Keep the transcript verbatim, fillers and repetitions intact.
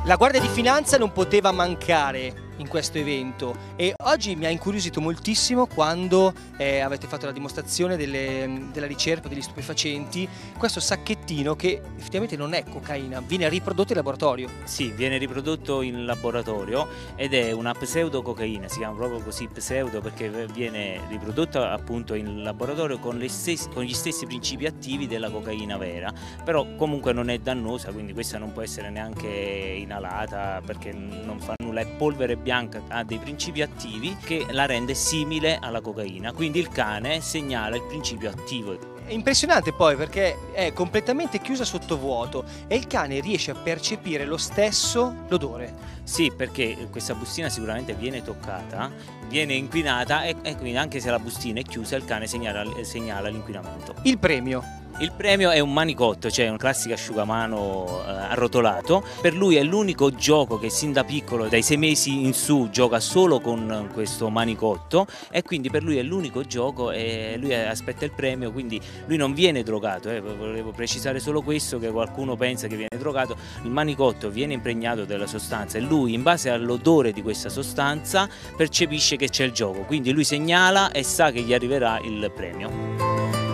La Guardia di Finanza non poteva mancare in questo evento e oggi mi ha incuriosito moltissimo quando eh, avete fatto la dimostrazione delle, della ricerca degli stupefacenti, questo sacchettino che effettivamente non è cocaina, viene riprodotto in laboratorio. Sì, viene riprodotto in laboratorio ed è una pseudococaina, si chiama proprio così pseudo perché viene riprodotta appunto in laboratorio con, le stesse, con gli stessi principi attivi della cocaina vera, però comunque non è dannosa, quindi questa non può essere neanche inalata perché non fa nulla, è polvere bianca, ha dei principi attivi che la rende simile alla cocaina, quindi il cane segnala il principio attivo. È impressionante poi perché è completamente chiusa sotto vuoto e il cane riesce a percepire lo stesso l'odore. Sì, perché questa bustina sicuramente viene toccata, viene inquinata e, e quindi anche se la bustina è chiusa il cane segnala, segnala l'inquinamento. Il premio? Il premio è un manicotto, cioè un classico asciugamano eh, arrotolato. Per lui è l'unico gioco che sin da piccolo, dai sei mesi in su, gioca solo con questo manicotto e quindi per lui è l'unico gioco e lui aspetta il premio, quindi lui non viene drogato. Eh. Volevo precisare solo questo, che qualcuno pensa che viene drogato. Il manicotto viene impregnato della sostanza e lui in base all'odore di questa sostanza percepisce che c'è il gioco, quindi lui segnala e sa che gli arriverà il premio.